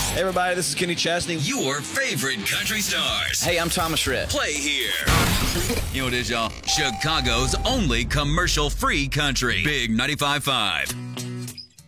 Hey everybody, this is Kenny Chesney. Your favorite country stars. Hey, I'm Thomas Rhett. Play here. You know what it is, y'all? Chicago's only commercial-free country. Big 95.5.